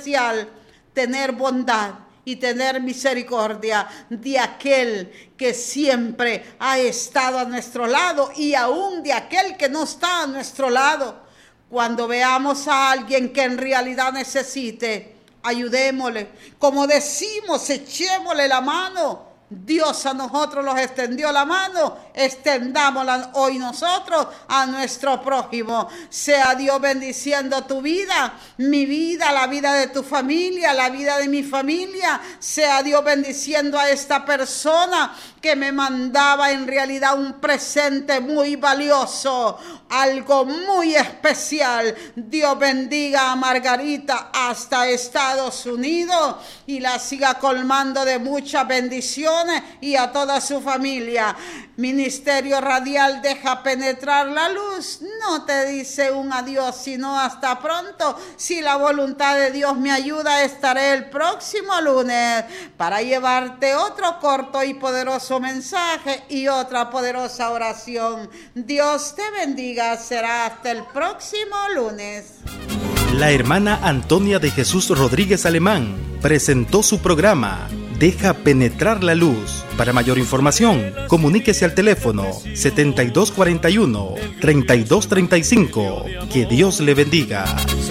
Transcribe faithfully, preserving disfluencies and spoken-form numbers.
especial tener bondad y tener misericordia de aquel que siempre ha estado a nuestro lado y aún de aquel que no está a nuestro lado. Cuando veamos a alguien que en realidad necesite, ayudémosle. Como decimos, echémosle la mano. Dios a nosotros nos extendió la mano, extendámosla hoy nosotros a nuestro prójimo. Sea Dios bendiciendo tu vida, mi vida, la vida de tu familia, la vida de mi familia. Sea Dios bendiciendo a esta persona que me mandaba en realidad un presente muy valioso, algo muy especial. Dios bendiga a Margarita hasta Estados Unidos y la siga colmando de muchas bendiciones, y a toda su familia. Ministerio Radial Deja Penetrar la Luz no te dice un adiós, sino hasta pronto. Si la voluntad de Dios me ayuda, estaré el próximo lunes para llevarte otro corto y poderoso mensaje y otra poderosa oración. Dios te bendiga. Será hasta el próximo lunes. La hermana Antonia de Jesús Rodríguez Alemán presentó su programa Deja Penetrar la Luz. Para mayor información, comuníquese al teléfono setenta y dos cuarenta y uno, treinta y dos treinta y cinco. Que Dios le bendiga.